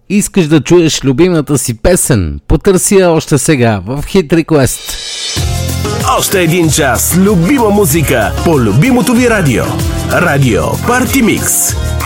Искаш да чуеш любимата си песен? Потърси я още сега в Hit Request. Още един час любима музика по любимото ви радио. Радио Парти Микс.